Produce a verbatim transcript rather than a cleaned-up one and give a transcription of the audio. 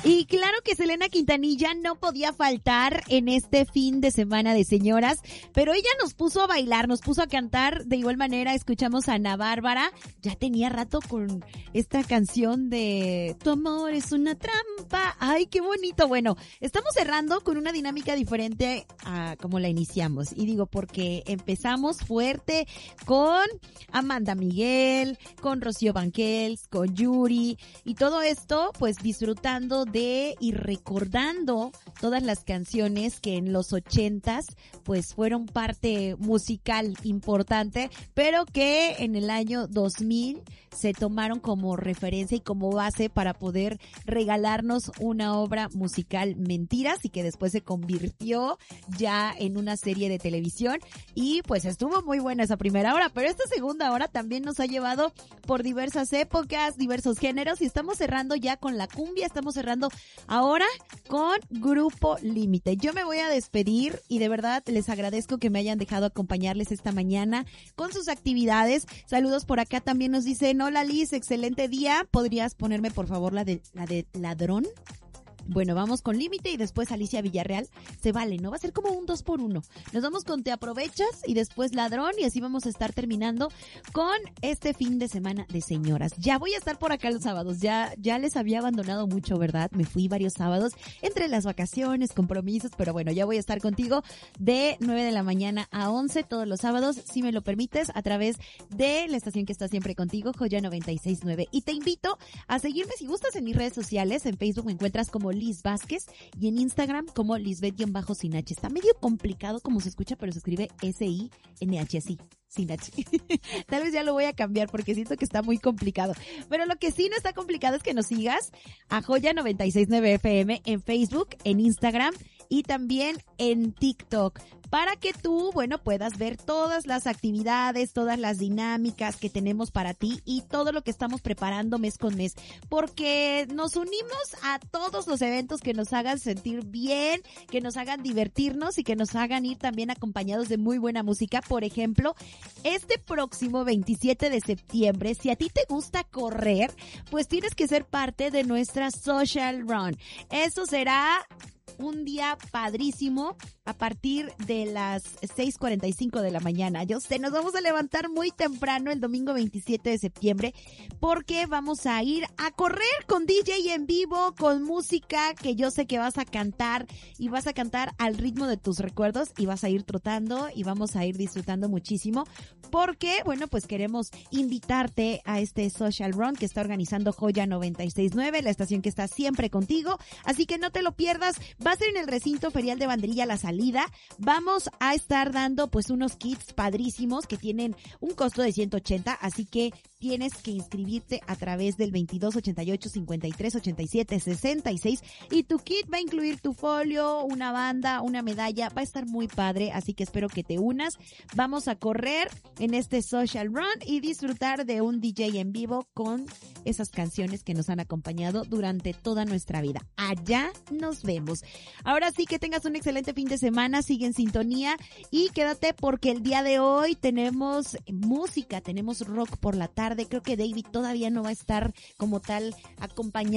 Y claro que Selena Quintanilla no podía faltar en este fin de semana de señoras, pero ella nos puso a bailar, nos puso a cantar. De igual manera escuchamos a Ana Bárbara, ya tenía rato con esta canción de Tu amor es una trampa. Ay, qué bonito. Bueno, estamos cerrando con una dinámica diferente a como la iniciamos. Y digo porque empezamos fuerte con Amanda Miguel, con Rocío Banquels, con Yuri y todo esto pues disfrutando de y recordando todas las canciones que en los ochentas pues fueron parte musical importante, pero que en el año dos mil se tomaron como referencia y como base para poder regalarnos una obra musical Mentiras, y que después se convirtió ya en una serie de televisión. Y pues estuvo muy buena esa primera hora, pero esta segunda hora también nos ha llevado por diversas épocas, diversos géneros, y estamos cerrando ya con la cumbia, estamos cerrando ahora con Grupo Límite. Yo me voy a despedir y de verdad les agradezco que me hayan dejado acompañarles esta mañana con sus actividades. Saludos por acá, también nos dicen, hola Liz, excelente día, ¿podrías ponerme por favor la de, la de Ladrón? Bueno, vamos con Límite y después Alicia Villarreal. Se vale, ¿no? Va a ser como un dos por uno. Nos vamos con Te Aprovechas y después Ladrón, y así vamos a estar terminando con este fin de semana de señoras. Ya voy a estar por acá los sábados. Ya, ya les había abandonado mucho, ¿verdad? Me fui varios sábados entre las vacaciones, compromisos, pero bueno, ya voy a estar contigo de nueve de la mañana a once todos los sábados, si me lo permites, a través de la estación que está siempre contigo, Joya noventa y seis punto nueve. Y te invito a seguirme si gustas en mis redes sociales. En Facebook me encuentras como Liz Vázquez y en Instagram como Lisbeth-sin H. Está medio complicado como se escucha, pero se escribe S I N H así, sin H. Tal vez ya lo voy a cambiar porque siento que está muy complicado. Pero lo que sí no está complicado es que nos sigas a Joya noventa y seis punto nueve F M en Facebook, en Instagram y también en TikTok, para que tú, bueno, puedas ver todas las actividades, todas las dinámicas que tenemos para ti y todo lo que estamos preparando mes con mes, porque nos unimos a todos los eventos que nos hagan sentir bien, que nos hagan divertirnos y que nos hagan ir también acompañados de muy buena música. Por ejemplo, este próximo veintisiete de septiembre, si a ti te gusta correr, pues tienes que ser parte de nuestra Social Run. Eso será un día padrísimo a partir de las seis cuarenta y cinco de la mañana. Yo sé, nos vamos a levantar muy temprano el domingo veintisiete de septiembre porque vamos a ir a correr con D J en vivo, con música que yo sé que vas a cantar y vas a cantar al ritmo de tus recuerdos y vas a ir trotando y vamos a ir disfrutando muchísimo porque, bueno, pues queremos invitarte a este Social Run que está organizando Joya noventa y seis punto nueve, la estación que está siempre contigo, así que no te lo pierdas. Va a ser en el recinto ferial de Banderilla La Salida. Vamos a estar dando pues unos kits padrísimos que tienen un costo de ciento ochenta, así que tienes que inscribirte a través del veintidós ochenta y ocho cincuenta y tres ochenta y siete sesenta y seis y tu kit va a incluir tu folio, una banda, una medalla. Va a estar muy padre, así que espero que te unas. Vamos a correr en este Social Run y disfrutar de un D J en vivo con esas canciones que nos han acompañado durante toda nuestra vida. Allá nos vemos. Ahora sí, que tengas un excelente fin de semana, sigue en sintonía y quédate porque el día de hoy tenemos música, tenemos rock por la tarde. Creo que David todavía no va a estar como tal acompañado